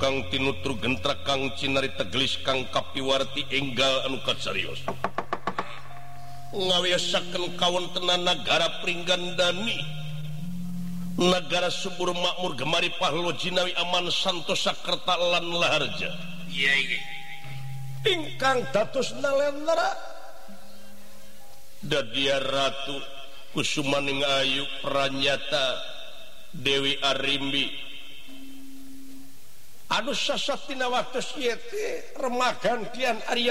Kang tinutru gentra Kang Cinari tegelis Kang Kapiwarti enggal anu kasarios ngawiasakeun kawontenan nagara Pringgandani negara subur makmur gemari pahlo jinawi aman santosa kerta lan laharja ingkang dados nalendra dadia ratu Kusumaning Ayu Pranyata Dewi Arimbi anu sasaktina waktu ieu teh remagan kian Arya